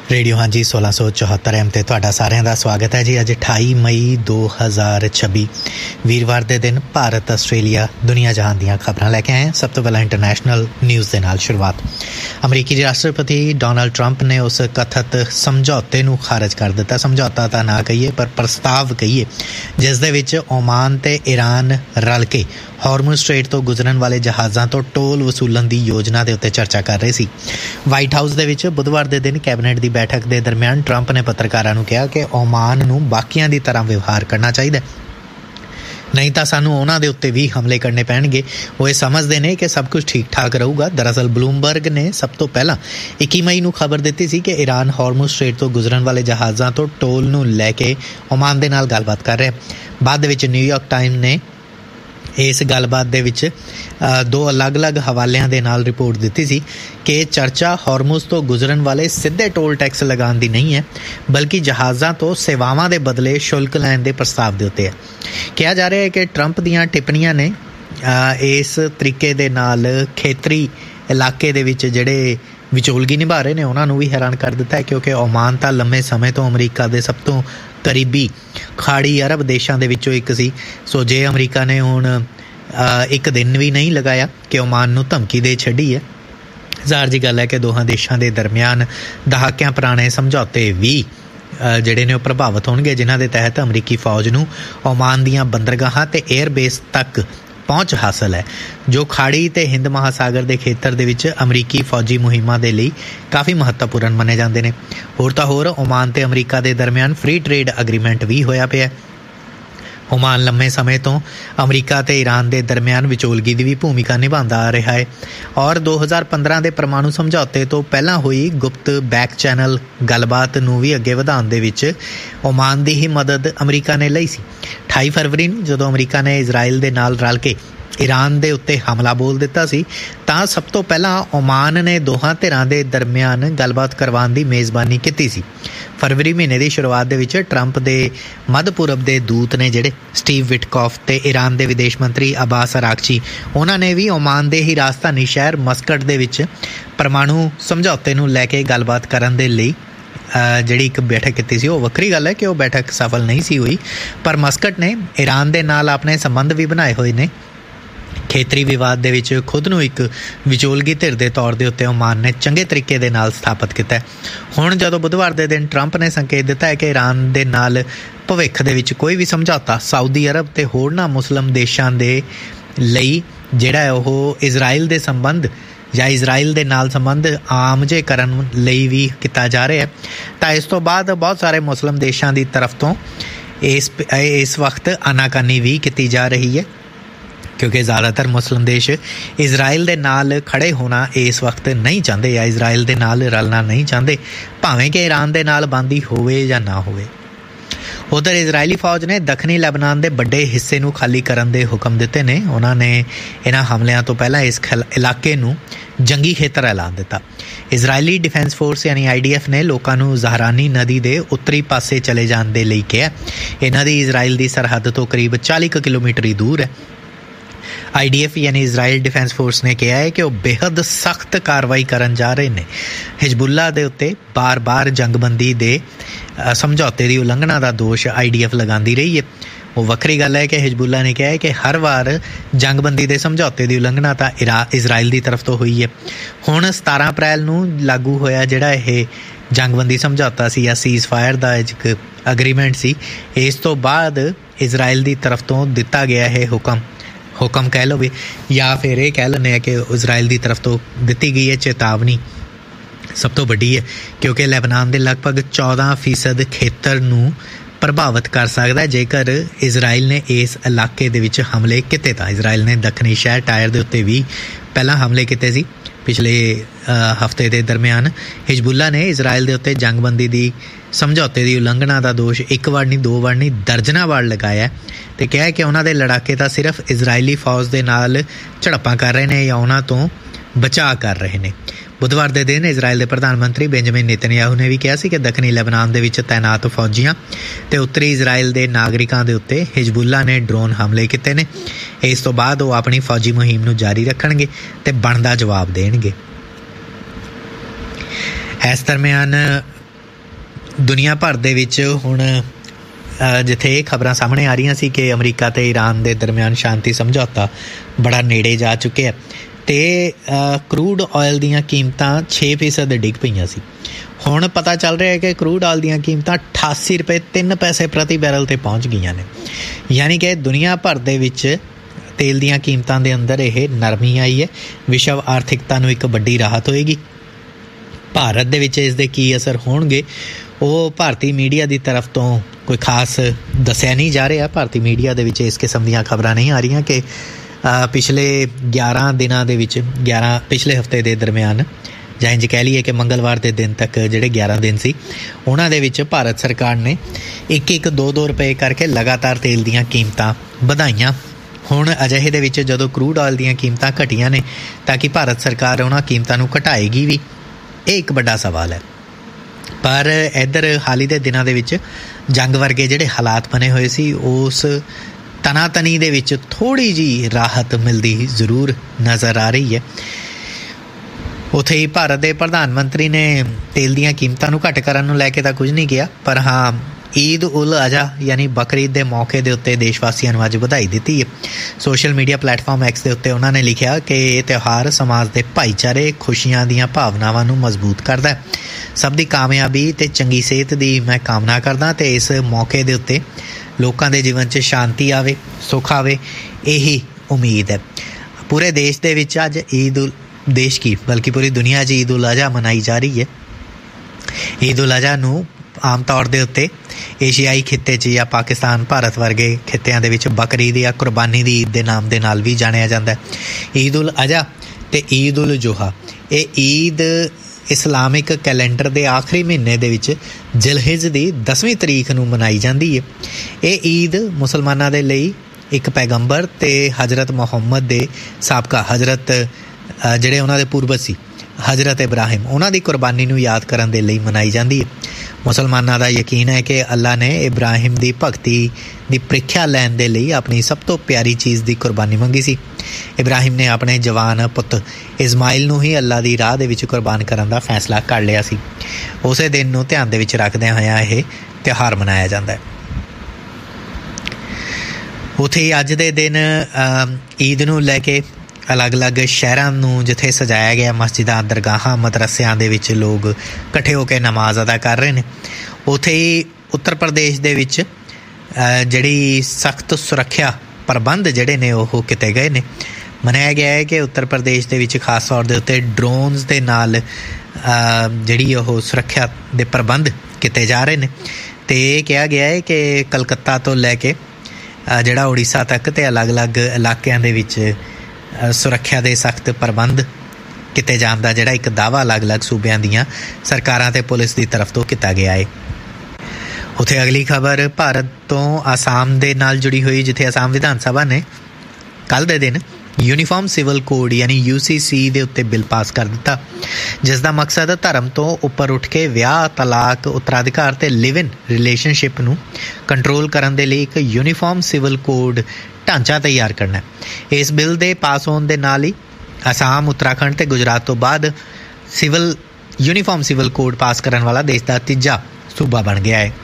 Radio हाँ जी 1674 M ते तुहाडा सारिਆਂ ਦਾ स्वागत है जी। अज 28 मई 2026 वीरवार के दिन भारत आस्ट्रेलिया दुनिया जहान दीयां खबरां लैके आए हैं। सब तो पहला इंटरनेशनल न्यूज़ के नाल शुरुआत। अमरीकी राष्ट्रपति डोनाल्ड ट्रंप ने उस कथित समझौते नूं खारज कर दिता। समझौता तो ना कहिए पर प्रस्ताव कहिए जिस दे विच ओमान ते ईरान रल के हॉर्मुज़ स्ट्रेट तो गुजरन वाले जहाज़ां तो टोल वसूलन की योजना के उत्ते चर्चा कर रहे सी। वाइट हाउस दे विच बुधवार के दिन कैबिनेट की बैठक के दरमियान ट्रंप ने पत्रकारां नूं कहा कि ओमान नूं बाकियां की तरह व्यवहार करना चाहिए, नहीं तो सानू उन्हां दे उत्ते भी हमले करने पैणगे। वो ये समझते हैं कि सब कुछ ठीक ठाक रहूगा। दरअसल ब्लूमबर्ग ने सब तो पहला 21 मई नूं खबर दी सी कि ईरान हॉर्मुज़ स्ट्रेट तो गुजरन वाले जहाज़ां तो टोल नूं लैके ओमान दे नाल गलबात कर रहा। बाद दे विच न्यूयॉर्क टाइम ने इस गलबात दे विच दो अलग अलग हवालियां दे नाल रिपोर्ट दी सी कि चर्चा हॉर्मुज़ तो गुजरन वाले सीधे टोल टैक्स लगाने की नहीं है, बल्कि जहाज़ां तो सेवावां दे बदले शुल्क लैण दे प्रस्ताव दे उत्ते है। कहा जा रहा है कि ट्रंप दीयां टिप्पणियां ने इस तरीके दे नाल खेतरी इलाके दे विच जिहड़े विचोलगी निभा रहे हैं उन्होंने भी हैरान कर दिता है, क्योंकि ओमान तो लंबे समय तो अमरीका के सब तो करीबी खाड़ी अरब देशों के विचों एक सी। सो जे अमरीका ने हुण एक दिन भी नहीं लगाया कि ओमान नूं धमकी दे छड्डी है। ज़ाहिर जी गल है कि दोहां देशों के दरमियान दहाकियां पुराने समझौते भी जिहड़े ने प्रभावित होणगे, जिन्हां दे तहत अमरीकी फौज नूं ओमान दीयां बंदरगाहां ते एयरबेस तक पहुँच हासिल है, जो खाड़ी ते हिंद महासागर के खेतर दे विच अमरीकी फौजी मुहिमां दे लई काफ़ी महत्वपूर्ण मने जाते हैं। होर तां होर ओमान ते अमरीका के दरमियान फ्री ट्रेड एग्रीमेंट भी होया पिया। ओमान लंबे समय तो अमरीका ते ईरान के दरमियान विचोलगी की भी भूमिका निभाता आ रहा है और 2015 के परमाणु समझौते तो पहला हुई गुप्त बैक चैनल गलबात नूं भी अगे वधाउण दे विच ओमान की ही मदद अमरीका ने लई सी। 28 फरवरी नूं जदों अमरीका ने इजराइल दे नाल रल के ईरान दे उत्ते हमला बोल दिता सी तां सब तो पहला ओमान ने दोहां धिरां दे दरमियान गलबात करवाउण दी मेज़बानी कीती सी। फरवरी महीने की शुरुआत दे विच ट्रंप दे मध्य पूरब के दूत ने जिहड़े स्टीव विटकॉफ ते ईरान के विदेश मंत्री अब्बास अरागची उन्होंने भी ओमान के ही राजधानी शहर मस्कट दे विच परमाणु समझौते नूं लैके गलबात करन दे लई जिहड़ी एक बैठक की सी। वो वक्री गल है कि वह बैठक सफल नहीं सी हुई, पर मस्कट ने ईरान के नाल अपने संबंध भी बनाए हुए ने। खेतरी विवाद दे विच खुद नूं एक विचोलगी धिर दे तौर दे उत्ते ओमान ने चंगे तरीके दे नाल स्थापित किया। हुण जदों बुधवार दे दिन ट्रंप ने संकेत दिता है कि ईरान दे नाल भविख दे विच कोई भी समझौता सऊदी अरब ते होरनां मुस्लिम देशां दे लई जिहड़ा है ओह इजराइल दे संबंध या इजराइल दे नाल संबंध आम जे करन लई भी किया जा रहा है, तां इस तो बाद बहुत सारे मुस्लिम देशां दी तरफ तो इस वक्त आनाकानी भी की जा रही है, क्योंकि ज़्यादातर मुस्लिम देश इजराइल दे नाल खड़े होना इस वक्त नहीं चाहते या इजराइल दे नाल रलना नहीं चाहते, भावें कि ईरान दे नाल बंदी होवे या ना होवे। उधर इजरायली फौज ने दक्षिणी लेबनान के बड़े हिस्से नूं खाली करन दे हुक्म दिते ने। उन्होंने इन्हां हमलियां तो पहला इस इलाके नूं जंगी खेतर ऐलान दिता। इजरायली डिफेंस फोर्स यानी IDF ने लोगों नूं ज़हरानी नदी के उत्तरी पासे चले जाने दे लई कहा। इन्हां दी इजराइल की सरहद तो करीब 40 किलोमीटर ही दूर है। IDF यानी इजराइल डिफेंस फोर्स ने कहा है कि वह बेहद सख्त कार्रवाई करन जा रहे हैं। हिजबुल्ला दे उत्ते बार बार जंगबंदी दे समझौते की उलंघना का दोष IDF लगाती रही है। वो वक्री गल है कि हिजबुल्ला ने कहा है कि हर बार जंगबंदी के समझौते की उलंघना तो इजराइल की तरफ तो हुई है। हुण 17 अप्रैल नूं लागू होया जिहड़ा यह जंगबंदी समझौता सी या सीज़ फायर का एक एग्रीमेंट सी, इस तो बाद इजराइल की तरफ तो दिता गया है हुक्म कह लो भी या फिर ये कह लें कि इजराइल की तरफ तो दी गई है चेतावनी सब तो वड्डी है, क्योंकि लेबनान के लगभग 14% खेतर नूं प्रभावित कर सकता है जेकर इजराइल ने इस इलाके दे विच हमले किए। तो इजराइल ने दक्षिणी शहर टायर के उत्ते भी पहला हमले किए सी। पिछले हफ्ते के दरमियान हिजबुल्ला ने इजराइल के उत्ते जंगबंदी की समझौते की उलंघना का दोष एक बार नहीं दो बार नहीं दर्जनां बार लगाया तो कहा कि उन्होंने लड़ाके तो सिर्फ इजरायली फौज के नाल झड़पां कर रहे हैं या उन्होंने तो बचाव कर रहे हैं। बुधवार के दिन इजराइल के प्रधानमंत्री बेंजामिन नेतन्याहू ने भी कहा कि दक्षिणी लेबनान के विच तैनात फौजियां ते उत्तरी इजराइल के नागरिकों के उत्ते हिजबुल्ला ने ड्रोन हमले किए हैं। इस तो बाद वो अपनी फौजी मुहिम नूं जारी रखणगे ते बनदा जवाब देणगे। इस दरमियान ਦੁਨੀਆ ਭਰ ਦੇ ਵਿੱਚ ਹੁਣ ਜਿੱਥੇ ਇਹ ਖਬਰਾਂ ਸਾਹਮਣੇ ਆ ਰਹੀਆਂ ਸੀ ਕਿ ਅਮਰੀਕਾ ਅਤੇ ਈਰਾਨ ਦੇ ਦਰਮਿਆਨ ਸ਼ਾਂਤੀ ਸਮਝੌਤਾ ਬੜਾ ਨੇੜੇ ਜਾ ਚੁੱਕਿਆ ਅਤੇ ਕਰੂਡ ਆਇਲ ਦੀਆਂ ਕੀਮਤਾਂ 6% ਡਿੱਗ ਪਈਆਂ ਸੀ। ਹੁਣ ਪਤਾ ਚੱਲ ਰਿਹਾ ਹੈ ਕਿ ਕਰੂਡ ਆਇਲ ਦੀਆਂ ਕੀਮਤਾਂ 88 ਰੁਪਏ 3 ਪੈਸੇ ਪ੍ਰਤੀ ਬੈਰਲ 'ਤੇ ਪਹੁੰਚ ਗਈਆਂ ਨੇ। ਯਾਨੀ ਕਿ ਦੁਨੀਆ ਭਰ ਦੇ ਵਿੱਚ ਤੇਲ ਦੀਆਂ ਕੀਮਤਾਂ ਦੇ ਅੰਦਰ ਇਹ ਨਰਮੀ ਆਈ ਹੈ। ਵਿਸ਼ਵ ਆਰਥਿਕਤਾ ਨੂੰ ਇੱਕ ਵੱਡੀ ਰਾਹਤ ਹੋਏਗੀ। ਭਾਰਤ ਦੇ ਵਿੱਚ ਇਸ ਦੇ ਕੀ ਅਸਰ ਹੋਣਗੇ ਉਹ ਭਾਰਤੀ ਮੀਡੀਆ ਦੀ ਤਰਫ ਤੋਂ ਕੋਈ ਖਾਸ ਦੱਸਿਆ ਨਹੀਂ ਜਾ ਰਿਹਾ। ਭਾਰਤੀ ਮੀਡੀਆ ਦੇ ਵਿੱਚ ਇਸ ਕਿਸਮ ਦੀਆਂ ਖਬਰਾਂ ਨਹੀਂ ਆ ਰਹੀਆਂ ਕਿ ਪਿਛਲੇ 11 ਦਿਨਾਂ ਦੇ ਵਿੱਚ ਪਿਛਲੇ ਹਫ਼ਤੇ ਦੇ ਦਰਮਿਆਨ ਜਾਂ ਇੰਝ ਕਹਿ ਲਈਏ ਕਿ ਮੰਗਲਵਾਰ ਦੇ ਦਿਨ ਤੱਕ ਜਿਹੜੇ 11 ਦਿਨ ਸੀ ਉਹਨਾਂ ਦੇ ਵਿੱਚ ਭਾਰਤ ਸਰਕਾਰ ਨੇ 1-1 2-2 ਰੁਪਏ ਕਰਕੇ ਲਗਾਤਾਰ ਤੇਲ ਦੀਆਂ ਕੀਮਤਾਂ ਵਧਾਈਆਂ। ਹੁਣ ਅਜਿਹੇ ਦੇ ਵਿੱਚ ਜਦੋਂ ਕਰੂਡ ਆਇਲ ਦੀਆਂ ਕੀਮਤਾਂ ਘਟੀਆਂ ਨੇ ਤਾਂ ਕਿ ਭਾਰਤ ਸਰਕਾਰ ਉਹਨਾਂ ਕੀਮਤਾਂ ਨੂੰ ਘਟਾਏਗੀ ਵੀ, ਇਹ ਇੱਕ ਵੱਡਾ ਸਵਾਲ ਹੈ। ਪਰ ਇੱਧਰ ਹਾਲ ਹੀ ਦੇ ਦਿਨਾਂ ਦੇ ਵਿੱਚ ਜੰਗ ਵਰਗੇ ਜਿਹੜੇ ਹਾਲਾਤ ਬਣੇ ਹੋਏ ਸੀ ਉਸ ਤਨਾਤਨੀ ਦੇ ਵਿੱਚ ਥੋੜ੍ਹੀ ਜਿਹੀ ਰਾਹਤ ਮਿਲਦੀ ਜ਼ਰੂਰ ਨਜ਼ਰ ਆ ਰਹੀ ਹੈ। ਉੱਥੇ ਹੀ ਭਾਰਤ ਦੇ ਪ੍ਰਧਾਨ ਮੰਤਰੀ ਨੇ ਤੇਲ ਦੀਆਂ ਕੀਮਤਾਂ ਨੂੰ ਘੱਟ ਕਰਨ ਨੂੰ ਲੈ ਕੇ ਤਾਂ ਕੁਝ ਨਹੀਂ ਕਿਹਾ, ਪਰ ਹਾਂ ਈਦ ਉਲ ਅਜ਼ਹਾ ਯਾਨੀ ਬਕਰੀਦ ਦੇ ਮੌਕੇ ਦੇ ਉੱਤੇ ਦੇਸ਼ ਵਾਸੀਆਂ ਨੂੰ ਅੱਜ ਵਧਾਈ ਦਿੱਤੀ ਹੈ। ਸੋਸ਼ਲ ਮੀਡੀਆ ਪਲੇਟਫਾਰਮ ਐਕਸ ਦੇ ਉੱਤੇ ਉਹਨਾਂ ਨੇ ਲਿਖਿਆ ਕਿ ਇਹ ਤਿਉਹਾਰ ਸਮਾਜ ਦੇ ਭਾਈਚਾਰੇ, ਖੁਸ਼ੀਆਂ ਦੀਆਂ ਭਾਵਨਾਵਾਂ ਨੂੰ ਮਜ਼ਬੂਤ ਕਰਦਾ ਹੈ। ਸਭ ਦੀ ਕਾਮਯਾਬੀ ਅਤੇ ਚੰਗੀ ਸਿਹਤ ਦੀ ਮੈਂ ਕਾਮਨਾ ਕਰਦਾ ਅਤੇ ਇਸ ਮੌਕੇ ਦੇ ਉੱਤੇ ਲੋਕਾਂ ਦੇ ਜੀਵਨ 'ਚ ਸ਼ਾਂਤੀ ਆਵੇ, ਸੁੱਖ ਆਵੇ, ਇਹੀ ਉਮੀਦ ਹੈ। ਪੂਰੇ ਦੇਸ਼ ਦੇ ਵਿੱਚ ਅੱਜ ਬਲਕਿ ਪੂਰੀ ਦੁਨੀਆ 'ਚ ਈਦ ਉਲ ਅਜ਼ਹਾ ਮਨਾਈ ਜਾ ਰਹੀ ਹੈ। ਈਦ ਉਲ ਅਜ਼ਹਾ ਨੂੰ ਆਮ ਤੌਰ ਦੇ ਉੱਤੇ ਏਸ਼ੀਆਈ ਖਿੱਤੇ 'ਚ ਜਾਂ ਪਾਕਿਸਤਾਨ, ਭਾਰਤ ਵਰਗੇ ਖਿੱਤਿਆਂ ਦੇ ਵਿੱਚ ਬਕਰੀਦ ਜਾਂ ਕੁਰਬਾਨੀ ਦੀ ਈਦ ਦੇ ਨਾਮ ਦੇ ਨਾਲ ਵੀ ਜਾਣਿਆ ਜਾਂਦਾ ਹੈ। ਈਦ ਉਲ ਅਜ਼ਹਾ ਅਤੇ ਈਦ ਉਲ ਜੁਹਾ ਇਹ ਈਦ ਇਸਲਾਮਿਕ ਕੈਲੰਡਰ ਦੇ ਆਖਰੀ ਮਹੀਨੇ ਦੇ ਵਿੱਚ ਜ਼ਿਲਹਿਜ ਦੀ 10ਵੀਂ ਤਰੀਕ ਨੂੰ ਮਨਾਈ ਜਾਂਦੀ ਹੈ। ਇਹ ਈਦ ਮੁਸਲਮਾਨਾਂ ਦੇ ਲਈ ਇੱਕ ਪੈਗੰਬਰ ਅਤੇ ਹਜ਼ਰਤ ਮੁਹੰਮਦ ਦੇ ਸਾਬਕਾ ਜਿਹੜੇ ਉਹਨਾਂ ਦੇ ਪੂਰਵਜ ਸੀ ਹਜ਼ਰਤ ਇਬਰਾਹਿਮ, ਉਹਨਾਂ ਦੀ ਕੁਰਬਾਨੀ ਨੂੰ ਯਾਦ ਕਰਨ ਦੇ ਲਈ ਮਨਾਈ ਜਾਂਦੀ ਹੈ। ਮੁਸਲਮਾਨਾਂ ਦਾ ਯਕੀਨ ਹੈ ਕਿ ਅੱਲਾ ਨੇ ਇਬਰਾਹਿਮ ਦੀ ਭਗਤੀ ਦੀ ਪ੍ਰੀਖਿਆ ਲੈਣ ਦੇ ਲਈ ਆਪਣੀ ਸਭ ਤੋਂ ਪਿਆਰੀ ਚੀਜ਼ ਦੀ ਕੁਰਬਾਨੀ ਮੰਗੀ ਸੀ। ਇਬਰਾਹਿਮ ਨੇ ਆਪਣੇ ਜਵਾਨ ਪੁੱਤ ਇਸਮਾਈਲ ਨੂੰ ਹੀ ਅੱਲਾ ਦੀ ਰਾਹ ਦੇ ਵਿੱਚ ਕੁਰਬਾਨ ਕਰਨ ਦਾ ਫੈਸਲਾ ਕਰ ਲਿਆ ਸੀ। ਉਸੇ ਦਿਨ ਨੂੰ ਧਿਆਨ ਦੇ ਵਿੱਚ ਰੱਖਦਿਆਂ ਹੋਇਆਂ ਇਹ ਤਿਉਹਾਰ ਮਨਾਇਆ ਜਾਂਦਾ ਹੈ। ਉੱਥੇ ਹੀ ਅੱਜ ਦੇ ਦਿਨ ਈਦ ਨੂੰ ਲੈ ਕੇ ਅਲੱਗ-ਅਲੱਗ ਸ਼ਹਿਰਾਂ ਨੂੰ ਜਿੱਥੇ ਸਜਾਇਆ ਗਿਆ, ਮਸਜਿਦਾਂ, ਦਰਗਾਹਾਂ, ਮਦਰਸਿਆਂ ਦੇ ਵਿੱਚ ਲੋਕ ਇਕੱਠੇ ਹੋ ਕੇ ਨਮਾਜ਼ ਅਦਾ ਕਰ ਰਹੇ ਨੇ। ਉੱਥੇ ਹੀ ਉੱਤਰ ਪ੍ਰਦੇਸ਼ ਦੇ ਵਿੱਚ ਜਿਹੜੀ ਸਖਤ ਸੁਰੱਖਿਆ ਪ੍ਰਬੰਧ ਜਿਹੜੇ ਨੇ ਉਹ ਕੀਤੇ ਗਏ ਨੇ। ਮੰਨਿਆ ਗਿਆ ਹੈ ਕਿ ਉੱਤਰ ਪ੍ਰਦੇਸ਼ ਦੇ ਵਿੱਚ ਖਾਸ ਤੌਰ ਦੇ ਉੱਤੇ ਡਰੋਨਸ ਦੇ ਨਾਲ ਜਿਹੜੀ ਉਹ ਸੁਰੱਖਿਆ ਦੇ ਪ੍ਰਬੰਧ ਕੀਤੇ ਜਾ ਰਹੇ ਨੇ ਅਤੇ ਇਹ ਕਿਹਾ ਗਿਆ ਹੈ ਕਿ ਕਲਕੱਤਾ ਤੋਂ ਲੈ ਕੇ ਜਿਹੜਾ ਉੜੀਸਾ ਤੱਕ ਅਤੇ ਅਲੱਗ-ਅਲੱਗ ਇਲਾਕਿਆਂ ਦੇ ਵਿੱਚ ਸੁਰੱਖਿਆ ਦੇ ਸਖਤ ਪ੍ਰਬੰਧ ਕੀਤੇ ਜਾਣ ਦਾ ਜਿਹੜਾ ਇੱਕ ਦਾਅਵਾ ਅਲੱਗ-ਅਲੱਗ ਸੂਬਿਆਂ ਦੀਆਂ ਸਰਕਾਰਾਂ ਅਤੇ ਪੁਲਿਸ ਦੀ ਤਰਫ ਤੋਂ ਕੀਤਾ ਗਿਆ ਹੈ। ਉੱਥੇ ਅਗਲੀ ਖਬਰ ਭਾਰਤ ਤੋਂ ਆਸਾਮ ਦੇ ਨਾਲ ਜੁੜੀ ਹੋਈ, ਜਿੱਥੇ ਆਸਾਮ ਵਿਧਾਨ ਸਭਾ ਨੇ ਕੱਲ੍ਹ ਦੇ ਦਿਨ ਯੂਨੀਫਾਰਮ ਸਿਵਲ ਕੋਡ ਯਾਨੀ UCC ਦੇ ਉੱਤੇ ਬਿੱਲ ਪਾਸ ਕਰ ਦਿੱਤਾ, ਜਿਸ ਦਾ ਮਕਸਦ ਧਰਮ ਤੋਂ ਉੱਪਰ ਉੱਠ ਕੇ ਵਿਆਹ, ਤਲਾਕ, ਉੱਤਰਾਧਿਕਾਰ ਅਤੇ ਲਿਵ ਇਨ ਰਿਲੇਸ਼ਨਸ਼ਿਪ ਨੂੰ ਕੰਟਰੋਲ ਕਰਨ ਦੇ ਲਈ ਇੱਕ ਯੂਨੀਫਾਰਮ ਸਿਵਲ ਕੋਡ ਢਾਂਚਾ ਤਿਆਰ ਕਰਨਾ। ਇਸ ਬਿੱਲ ਦੇ ਪਾਸ ਹੋਣ ਦੇ ਨਾਲ ਹੀ ਆਸਾਮ, ਉੱਤਰਾਖੰਡ ਅਤੇ ਗੁਜਰਾਤ ਤੋਂ ਬਾਅਦ ਯੂਨੀਫਾਰਮ ਸਿਵਲ ਕੋਡ ਪਾਸ ਕਰਨ ਵਾਲਾ ਦੇਸ਼ ਦਾ ਤੀਜਾ ਸੂਬਾ ਬਣ ਗਿਆ ਹੈ।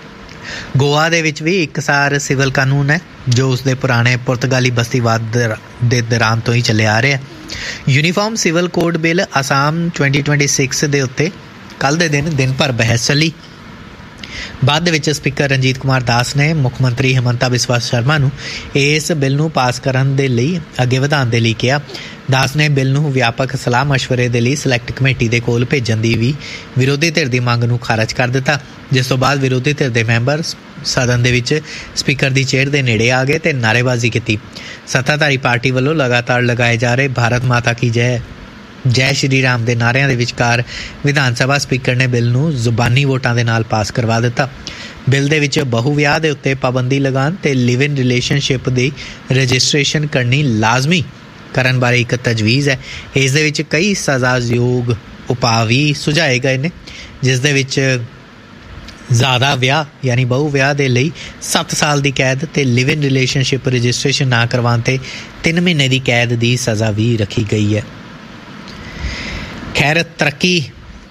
ਗੋਆ ਦੇ ਵਿੱਚ ਵੀ ਇੱਕਸਾਰ ਸਿਵਲ ਕਾਨੂੰਨ ਹੈ ਜੋ ਉਸਦੇ ਪੁਰਾਣੇ ਪੁਰਤਗਾਲੀ ਬਸਤੀਵਾਦ ਦੇ ਦੌਰਾਨ ਤੋਂ ਹੀ ਚੱਲਿਆ ਆ ਰਿਹਾ। Uniform civil code bill Assam 2026 ਦੇ ਉੱਤੇ ਕੱਲ੍ਹ ਦੇ ਦਿਨ ਭਰ ਬਹਿਸ ਚੱਲੀ। ਬਾਅਦ ਦੇ ਵਿੱਚ ਸਪੀਕਰ ਰਣਜੀਤ ਕੁਮਾਰ ਦਾਸ ਨੇ ਮੁੱਖ ਮੰਤਰੀ ਹਿਮੰਤਾ ਬਿਸਵਾ ਸ਼ਰਮਾ ਨੂੰ ਇਸ ਬਿੱਲ ਨੂੰ ਪਾਸ ਕਰਨ ਦੇ ਲਈ ਅੱਗੇ ਵਧਾਉਣ ਦੇ ਲਈ ਕਿਹਾ। ਦਾਸ ਨੇ ਬਿੱਲ ਨੂੰ ਵਿਆਪਕ ਸਲਾਹ ਮਸ਼ਵਰੇ ਦੇ ਲਈ ਸਿਲੈਕਟ ਕਮੇਟੀ ਦੇ ਕੋਲ ਭੇਜਣ ਦੀ ਵੀ ਵਿਰੋਧੀ ਧਿਰ ਦੀ ਮੰਗ ਨੂੰ ਖਾਰਜ ਕਰ ਦਿੱਤਾ, ਜਿਸ ਤੋਂ ਬਾਅਦ ਵਿਰੋਧੀ ਧਿਰ ਦੇ ਮੈਂਬਰ ਸਦਨ ਦੇ ਵਿੱਚ ਸਪੀਕਰ ਦੀ ਚੇਅਰ ਦੇ ਨੇੜੇ ਆ ਗਏ ਅਤੇ ਨਾਅਰੇਬਾਜ਼ੀ ਕੀਤੀ। ਸੱਤਾਧਾਰੀ ਪਾਰਟੀ ਵੱਲੋਂ ਲਗਾਤਾਰ ਲਗਾਏ ਜਾ ਰਹੇ ਭਾਰਤ ਮਾਤਾ ਕੀ ਜੈ ਸ਼੍ਰੀ ਰਾਮ ਦੇ ਨਾਅਰਿਆਂ ਦੇ ਵਿਚਕਾਰ ਵਿਧਾਨ ਸਭਾ ਸਪੀਕਰ ਨੇ ਬਿੱਲ ਨੂੰ ਜ਼ੁਬਾਨੀ ਵੋਟਾਂ ਦੇ ਨਾਲ ਪਾਸ ਕਰਵਾ ਦਿੱਤਾ। ਬਿੱਲ ਦੇ ਵਿੱਚ ਬਹੁ ਵਿਆਹ ਦੇ ਉੱਤੇ ਪਾਬੰਦੀ ਲਗਾਉਣ ਅਤੇ ਲਿਵ ਇਨ ਰਿਲੇਸ਼ਨਸ਼ਿਪ ਦੀ ਰਜਿਸਟ੍ਰੇਸ਼ਨ ਕਰਨੀ ਲਾਜ਼ਮੀ ਕਰਨ ਬਾਰੇ ਇੱਕ ਤਜਵੀਜ਼ ਹੈ। ਇਸ ਦੇ ਵਿੱਚ ਕਈ ਸਜ਼ਾਯੋਗ ਉਪਾਅ ਵੀ ਸੁਝਾਏ ਗਏ ਨੇ, ਜਿਸ ਦੇ ਵਿੱਚ ਜ਼ਿਆਦਾ ਵਿਆਹ ਯਾਨੀ ਬਹੁ ਵਿਆਹ ਦੇ ਲਈ 7 ਸਾਲ ਦੀ ਕੈਦ ਅਤੇ ਲਿਵ ਇਨ ਰਿਲੇਸ਼ਨਸ਼ਿਪ ਰਜਿਸਟ੍ਰੇਸ਼ਨ ਨਾ ਕਰਵਾਉਣ 'ਤੇ 3 ਮਹੀਨੇ ਦੀ ਕੈਦ ਦੀ ਸਜ਼ਾ ਵੀ ਰੱਖੀ ਗਈ ਹੈ। ਖੈਰ, ਤਰੱਕੀ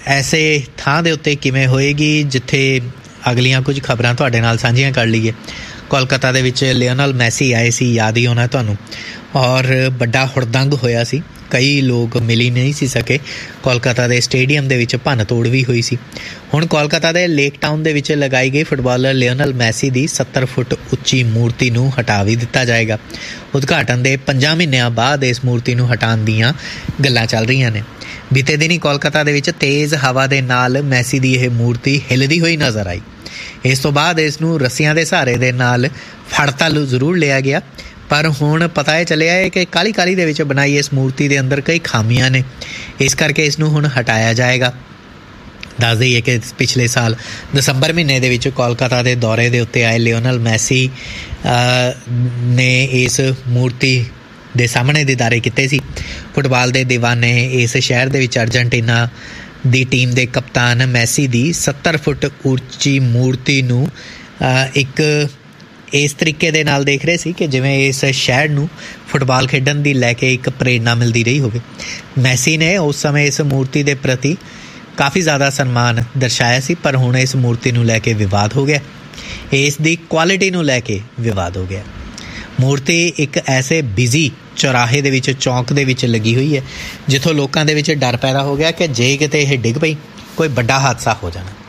ਐਸੇ ਥਾਂ ਦੇ ਉੱਤੇ ਕਿਵੇਂ ਹੋਏਗੀ ਜਿੱਥੇ ਅਗਲੀਆਂ ਕੁਝ ਖਬਰਾਂ ਤੁਹਾਡੇ ਨਾਲ ਸਾਂਝੀਆਂ ਕਰ ਲਈਏ। ਕੋਲਕਾਤਾ ਦੇ ਵਿੱਚ ਲਿਓਨਲ ਮੈਸੀ ਆਏ ਸੀ, ਯਾਦ ਹੀ ਹੋਣਾ ਤੁਹਾਨੂੰ, ਔਰ ਵੱਡਾ ਹੁੜਦੰਗ ਹੋਇਆ ਸੀ। ਕਈ ਲੋਕ ਮਿਲ ਹੀ ਨਹੀਂ ਸੀ ਸਕੇ। ਕੋਲਕਾਤਾ ਦੇ ਸਟੇਡੀਅਮ ਦੇ ਵਿੱਚ ਭੰਨ ਤੋੜ ਵੀ ਹੋਈ ਸੀ। ਹੁਣ ਕੋਲਕਾਤਾ ਦੇ ਲੇਕ ਟਾਊਨ ਦੇ ਵਿੱਚ ਲਗਾਈ ਗਈ ਫੁੱਟਬਾਲਰ ਲਿਓਨਲ ਮੈਸੀ ਦੀ 70 ਫੁੱਟ ਉੱਚੀ ਮੂਰਤੀ ਨੂੰ ਹਟਾ ਵੀ ਦਿੱਤਾ ਜਾਏਗਾ। ਉਦਘਾਟਨ ਦੇ 5 ਮਹੀਨਿਆਂ ਬਾਅਦ ਇਸ ਮੂਰਤੀ ਨੂੰ ਹਟਾਉਣ ਦੀਆਂ ਗੱਲਾਂ ਚੱਲ ਰਹੀਆਂ ਨੇ। ਬੀਤੇ ਦਿਨੀ ਕੋਲਕਾਤਾ ਦੇ ਵਿੱਚ ਤੇਜ਼ ਹਵਾ ਦੇ ਨਾਲ ਮੈਸੀ ਦੀ ਇਹ ਮੂਰਤੀ ਹਿੱਲਦੀ ਹੋਈ ਨਜ਼ਰ ਆਈ। ਇਸ ਤੋਂ ਬਾਅਦ ਇਸ ਨੂੰ ਰੱਸੀਆਂ ਦੇ ਸਹਾਰੇ ਦੇ ਨਾਲ ਫੜ ਤਾਂ ਜ਼ਰੂਰ ਲਿਆ ਗਿਆ, ਪਰ ਹੁਣ ਪਤਾ ਇਹ ਚੱਲਿਆ ਹੈ ਕਿ ਕਾਹਲੀ ਕਾਹਲੀ ਦੇ ਵਿੱਚ ਬਣਾਈ ਇਸ ਮੂਰਤੀ ਦੇ ਅੰਦਰ ਕਈ ਖਾਮੀਆਂ ਨੇ। ਇਸ ਕਰਕੇ ਇਸ ਨੂੰ ਹੁਣ ਹਟਾਇਆ ਜਾਏਗਾ। ਦੱਸ ਦਈਏ ਕਿ ਪਿਛਲੇ ਸਾਲ ਦਸੰਬਰ ਮਹੀਨੇ ਦੇ ਵਿੱਚ ਕੋਲਕਾਤਾ ਦੇ ਦੌਰੇ ਦੇ ਉੱਤੇ ਆਏ ਲਿਓਨਲ ਮੈਸੀ ਨੇ ਇਸ ਮੂਰਤੀ ਦੇ ਸਾਹਮਣੇ ਦੀਦਾਰੇ ਕੀਤੇ ਸੀ। ਫੁੱਟਬਾਲ ਦੇ ਦੀਵਾਨੇ ਇਸ ਸ਼ਹਿਰ ਦੇ ਵਿੱਚ ਅਰਜਨਟੀਨਾ ਦੀ ਟੀਮ ਦੇ ਕਪਤਾਨ ਮੈਸੀ ਦੀ 70 ਫੁੱਟ ਉੱਚੀ ਮੂਰਤੀ ਨੂੰ ਇੱਕ ਇਸ ਤਰੀਕੇ ਦੇ ਨਾਲ ਦੇਖ ਰਹੇ ਸੀ ਕਿ ਜਿਵੇਂ ਇਸ ਸ਼ਹਿਰ ਨੂੰ ਫੁੱਟਬਾਲ ਖੇਡਣ ਦੀ ਲੈ ਕੇ ਇੱਕ ਪ੍ਰੇਰਨਾ ਮਿਲਦੀ ਰਹੀ ਹੋਵੇ। ਮੈਸੀ ਨੇ ਉਸ ਸਮੇਂ ਇਸ ਮੂਰਤੀ ਦੇ ਪ੍ਰਤੀ ਕਾਫੀ ਜ਼ਿਆਦਾ ਸਨਮਾਨ ਦਰਸਾਇਆ ਸੀ, ਪਰ ਹੁਣ ਇਸ ਮੂਰਤੀ ਨੂੰ ਲੈ ਕੇ ਵਿਵਾਦ ਹੋ ਗਿਆ। ਇਸ ਦੀ ਕੁਆਲਿਟੀ ਨੂੰ ਲੈ ਕੇ ਵਿਵਾਦ ਹੋ ਗਿਆ। ਮੂਰਤੀ ਇੱਕ ਐਸੇ ਬਿਜ਼ੀ ਚੌਰਾਹੇ ਦੇ ਵਿੱਚ, ਚੌਂਕ ਦੇ ਵਿੱਚ ਲੱਗੀ ਹੋਈ ਹੈ, ਜਿੱਥੋਂ ਲੋਕਾਂ ਦੇ ਵਿੱਚ ਡਰ ਪੈਦਾ ਹੋ ਗਿਆ ਕਿ ਜੇ ਕਿਤੇ ਇਹ ਡਿੱਗ ਪਈ ਕੋਈ ਵੱਡਾ ਹਾਦਸਾ ਹੋ ਜਾਣਾ।